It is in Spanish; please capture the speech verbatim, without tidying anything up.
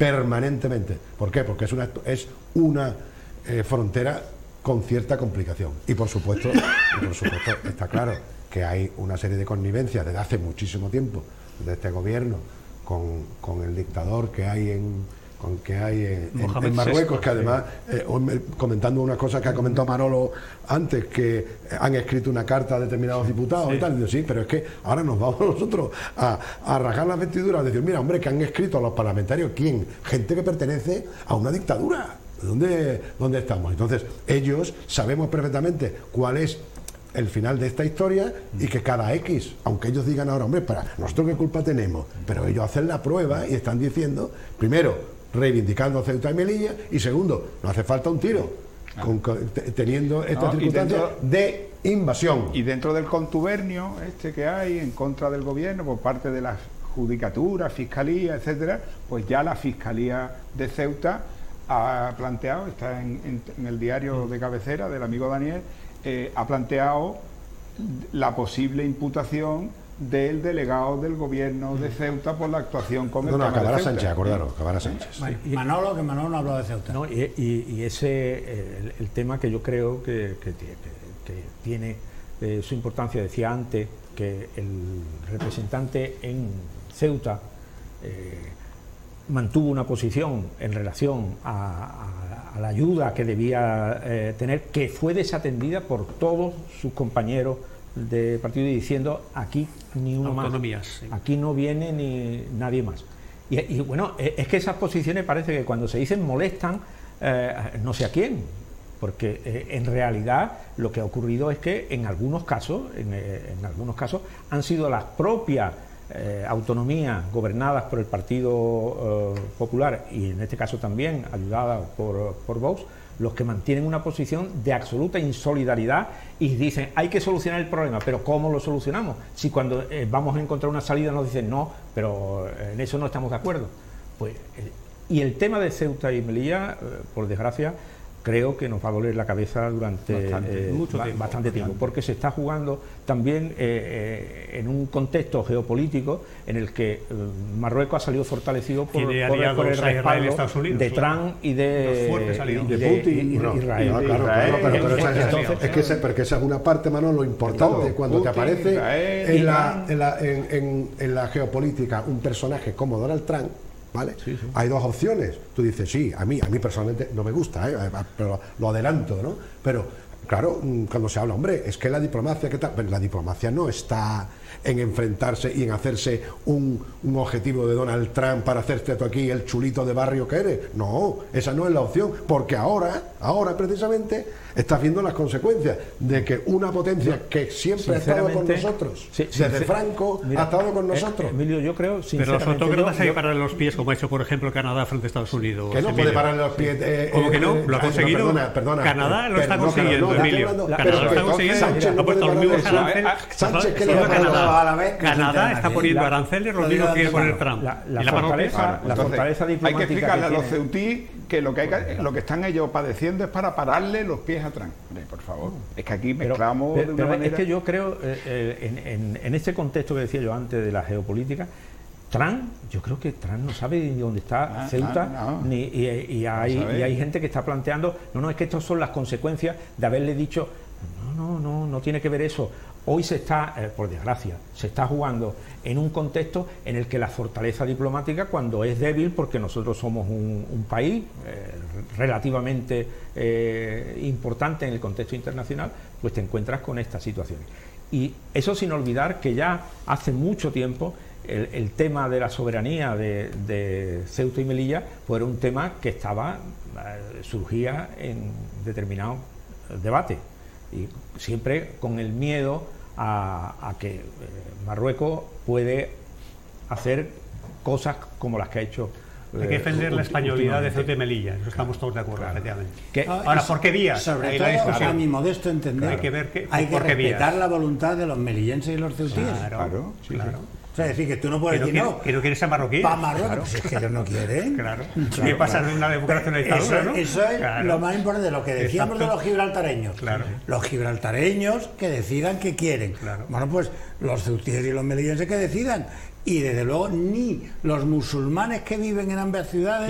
permanentemente. ¿Por qué? Porque es una, es una eh, frontera con cierta complicación. Y por supuesto, y por supuesto está claro que hay una serie de connivencias desde hace muchísimo tiempo de este gobierno con, con el dictador que hay en con que hay en, en, en Marruecos, que además, eh, comentando una cosa que ha comentado Manolo antes, que han escrito una carta a determinados diputados sí. y tal, y digo, sí, pero es que ahora nos vamos nosotros a, a rasgar las vestiduras, a decir, mira, hombre, que han escrito a los parlamentarios, ¿quién? Gente que pertenece a una dictadura. ¿Dónde, dónde estamos? Entonces, ellos sabemos perfectamente cuál es el final de esta historia y que cada X, aunque ellos digan ahora, hombre, para nosotros qué culpa tenemos, pero ellos hacen la prueba y están diciendo, primero, reivindicando a Ceuta y Melilla, y segundo, no hace falta un tiro con, con, teniendo esta no, circunstancia dentro, de invasión. Y dentro del contubernio este que hay en contra del gobierno por parte de la judicatura, fiscalía, etcétera, pues ya la Fiscalía de Ceuta ha planteado, está en, en, en el diario de cabecera del amigo Daniel, eh, ha planteado la posible imputación del delegado del gobierno de Ceuta por la actuación con el no, no, tema acabará de Ceuta. Sánchez, acordaros, acabará Sánchez. Sí. Manolo, que Manolo no habló de Ceuta. No, y, y, y ese el, el tema que yo creo que, que, que, que tiene eh, su importancia, decía antes que el representante en Ceuta eh, mantuvo una posición en relación a, a, a la ayuda que debía eh, tener, que fue desatendida por todos sus compañeros de partido, diciendo aquí ni uno Autonomías, más, sí. aquí no viene ni nadie más. Y, y bueno, es que esas posiciones parece que cuando se dicen molestan eh, no sé a quién, porque eh, en realidad lo que ha ocurrido es que en algunos casos, en, eh, en algunos casos han sido las propias eh, autonomías gobernadas por el Partido eh, Popular y en este caso también ayudadas por, por Vox, los que mantienen una posición de absoluta insolidaridad y dicen hay que solucionar el problema, pero ¿cómo lo solucionamos? Si cuando eh, vamos a encontrar una salida nos dicen no, pero en eso no estamos de acuerdo. Pues, eh, y el tema de Ceuta y Melilla, eh, por desgracia, creo que nos va a doler la cabeza durante bastante, eh, mucho tiempo, bastante tiempo, porque se está jugando también eh, eh, en un contexto geopolítico en el que eh, Marruecos ha salido fortalecido por, por, por el respaldo de Trump y de, y de, de Putin y de Israel. No, claro, claro, pero, pero esa, entonces, es que esa, porque esa es una parte, Manolo, importante todo, cuando Putin, te aparece Israel, en, la, en, la, en, en, en la geopolítica un personaje como Donald Trump. ¿Vale? Sí, sí. Hay dos opciones. Tú dices, sí, a mí, a mí personalmente no me gusta, ¿eh? Pero lo adelanto, ¿no? Pero, claro, cuando se habla, hombre, es que la diplomacia, ¿qué tal? Pero la diplomacia no está en enfrentarse y en hacerse un, un objetivo de Donald Trump para hacerte tú aquí el chulito de barrio que eres. No, esa no es la opción, porque ahora, ahora precisamente, estás viendo las consecuencias de que una potencia que siempre ha estado con nosotros, sí, desde Franco, mira, ha estado con nosotros. Eh, Emilio, yo creo, pero los autócratas hay que pararle los pies, como ha hecho, por ejemplo, Canadá frente a Estados Unidos. Que no Emilio. puede pararle los pies. Eh, ¿Cómo que no? Eh, ¿Lo ha conseguido? No, perdona, perdona, Canadá lo pero, está no, consiguiendo, no, Emilio. Hablando, Canadá lo está consiguiendo. Sánchez Ha puesto los mismos aranceles. Sánchez, ¿qué le va a Canadá? a la vez? Canadá está poniendo aranceles, los mismos quiere poner Trump. La, la, fortaleza, la fortaleza diplomática. Hay que explicarle que a los ceutí que lo que, hay que lo que están ellos padeciendo es para pararle los pies a Trump. Por favor, es que aquí mezclamos pero, de una pero manera. Es que yo creo, eh, en, en, en este contexto que decía yo antes de la geopolítica, Trump, yo creo que Trump no sabe ni dónde está ah, Ceuta, ah, no. ni, y, y, hay, no y hay gente que está planteando, no, no, es que estas son las consecuencias de haberle dicho, no, no, no, no tiene que ver eso. Hoy se está, eh, por desgracia, se está jugando en un contexto en el que la fortaleza diplomática, cuando es débil, porque nosotros somos un, un país eh, relativamente eh, importante en el contexto internacional, pues te encuentras con estas situaciones. Y eso sin olvidar que ya hace mucho tiempo el, el tema de la soberanía de, de Ceuta y Melilla pues era un tema que estaba, eh, surgía en determinados debates. Y siempre con el miedo a, a que eh, Marruecos puede hacer cosas como las que ha hecho. Eh, Hay que defender la españolidad de Ceuta y Melilla, eso estamos todos de acuerdo, claro. Efectivamente. ¿Qué? Ahora, ¿por qué vías? Sobre todo, a mi modesto entender, hay que, ver que, hay que respetar vías? la voluntad de los melillenses y los ceutíes. Claro, claro. Sí, claro. O sea, decir que tú no puedes que no decir quiere, no. Que no quieres ser marroquí. Para Marruecos, claro. pues es que ellos no quieren. Claro. Claro, ¿Qué pasa claro. de una democracia a una dictadura, eso, no? eso es claro. lo más importante, lo que decíamos Exacto. de los gibraltareños. Claro. Los gibraltareños que decidan qué quieren. Claro. Bueno, pues los ceutíes y los melillenses que decidan. Y desde luego ni los musulmanes que viven en ambas ciudades